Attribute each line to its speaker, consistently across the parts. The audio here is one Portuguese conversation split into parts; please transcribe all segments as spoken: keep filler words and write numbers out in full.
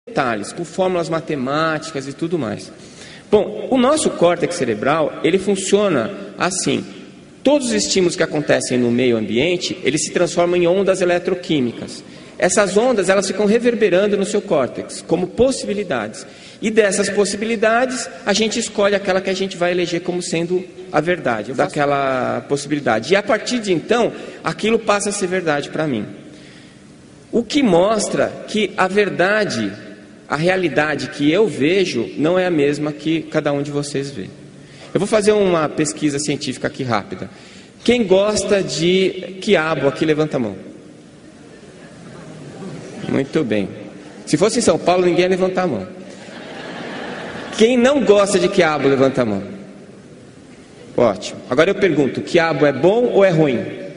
Speaker 1: detalhes, com fórmulas matemáticas e tudo mais. Bom, o nosso córtex cerebral, ele funciona assim. Todos os estímulos que acontecem no meio ambiente, eles se transformam em ondas eletroquímicas. Essas ondas, elas ficam reverberando no seu córtex, como possibilidades. E dessas possibilidades, a gente escolhe aquela que a gente vai eleger como sendo a verdade, daquela possibilidade. E a partir de então, aquilo passa a ser verdade para mim. O que mostra que a verdade, a realidade que eu vejo, não é a mesma que cada um de vocês vê. Eu vou fazer uma pesquisa científica aqui rápida. Quem gosta de quiabo aqui, levanta a mão. Muito bem. Se fosse em São Paulo, ninguém ia levantar a mão. Quem não gosta de quiabo, levanta a mão. Ótimo. Agora eu pergunto, quiabo é bom ou é ruim?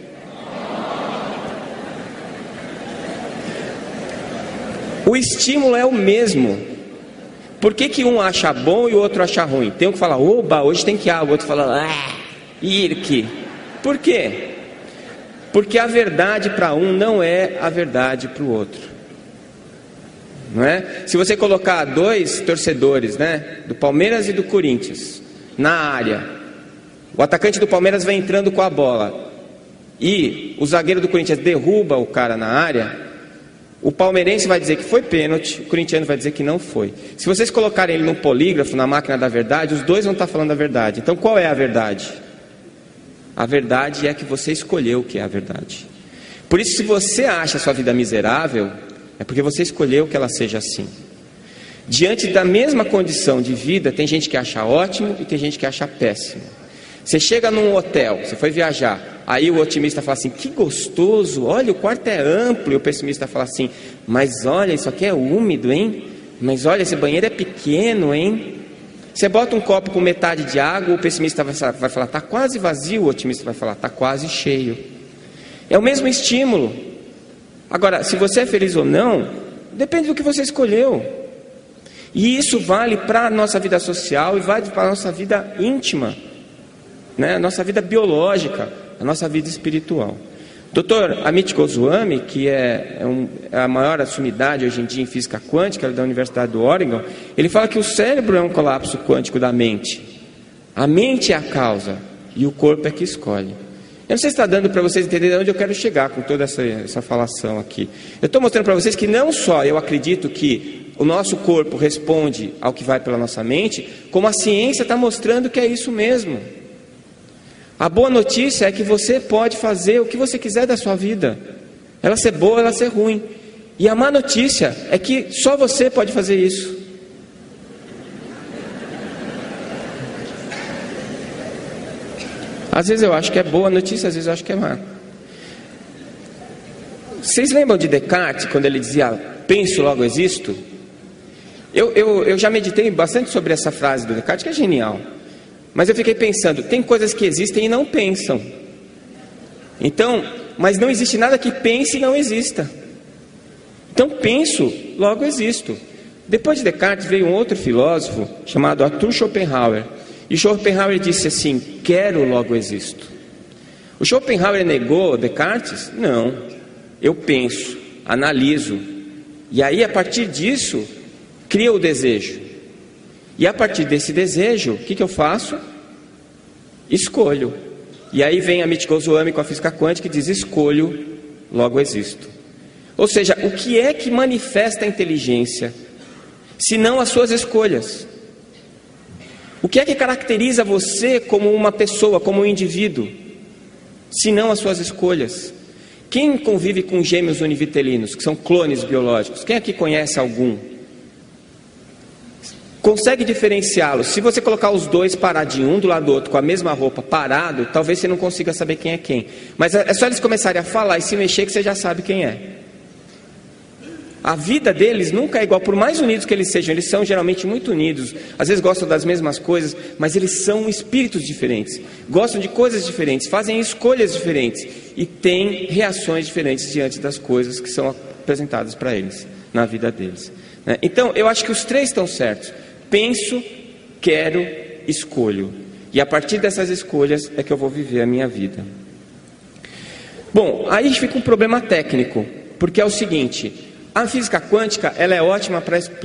Speaker 1: O estímulo é o mesmo. Por que que um acha bom e o outro acha ruim? Tem um que fala, oba, hoje tem quiabo. O outro fala, ah, irque. Por quê? Porque a verdade para um não é a verdade para o outro. Não é? Se você colocar dois torcedores, né, do Palmeiras e do Corinthians na área, o atacante do Palmeiras vai entrando com a bola e o zagueiro do Corinthians derruba o cara na área, o palmeirense vai dizer que foi pênalti, o corintiano vai dizer que não foi. Se vocês colocarem ele num polígrafo, na máquina da verdade, os dois vão estar falando a verdade. Então qual é a verdade? A verdade é que você escolheu o que é a verdade. Por isso, se você acha a sua vida miserável, é porque você escolheu que ela seja assim. Diante da mesma condição de vida, tem gente que acha ótimo e tem gente que acha péssimo. Você chega num hotel, você foi viajar, aí o otimista fala assim, que gostoso, olha, o quarto é amplo. E o pessimista fala assim, mas olha, isso aqui é úmido, hein? Mas olha, esse banheiro é pequeno, hein? Você bota um copo com metade de água, o pessimista vai falar, está quase vazio, o otimista vai falar, está quase cheio. É o mesmo estímulo. Agora, se você é feliz ou não, depende do que você escolheu. E isso vale para a nossa vida social e vale para a nossa vida íntima, né? A nossa vida biológica, a nossa vida espiritual. doutor Amit Goswami, que é, é, um, é a maior sumidade hoje em dia em física quântica, da Universidade do Oregon, ele fala que o cérebro é um colapso quântico da mente. A mente é a causa e o corpo é que escolhe. Eu não sei se está dando para vocês entenderem onde eu quero chegar com toda essa, essa falação aqui. Eu estou mostrando para vocês que não só eu acredito que o nosso corpo responde ao que vai pela nossa mente, como a ciência está mostrando que é isso mesmo. A boa notícia é que você pode fazer o que você quiser da sua vida. Ela ser boa, ela ser ruim. E a má notícia é que só você pode fazer isso. Às vezes eu acho que é boa notícia, às vezes eu acho que é má. Vocês lembram de Descartes, quando ele dizia, penso, logo existo? Eu, eu, eu já meditei bastante sobre essa frase do Descartes, que é genial. Mas eu fiquei pensando, tem coisas que existem e não pensam. Então, mas não existe nada que pense e não exista. Então penso, logo existo. Depois de Descartes veio um outro filósofo chamado Arthur Schopenhauer. E Schopenhauer disse assim, quero, logo existo. O Schopenhauer negou Descartes? Não. Eu penso, analiso. E aí, a partir disso, cria o desejo. E a partir desse desejo, o que, que eu faço? Escolho. E aí vem Amit Goswami com a física quântica e diz, escolho, logo existo. Ou seja, o que é que manifesta a inteligência, se não as suas escolhas? O que é que caracteriza você como uma pessoa, como um indivíduo, se não as suas escolhas? Quem convive com gêmeos univitelinos, que são clones biológicos? Quem aqui conhece algum? Consegue diferenciá-los? Se você colocar os dois paradinhos, um do lado do outro, com a mesma roupa, parado, talvez você não consiga saber quem é quem. Mas é só eles começarem a falar e se mexer que você já sabe quem é. A vida deles nunca é igual, por mais unidos que eles sejam, eles são geralmente muito unidos, às vezes gostam das mesmas coisas, mas eles são espíritos diferentes, gostam de coisas diferentes, fazem escolhas diferentes e têm reações diferentes diante das coisas que são apresentadas para eles, na vida deles. Então, eu acho que os três estão certos. Penso, quero, escolho. E a partir dessas escolhas é que eu vou viver a minha vida. Bom, aí fica um problema técnico, porque é o seguinte... A física quântica, ela é ótima para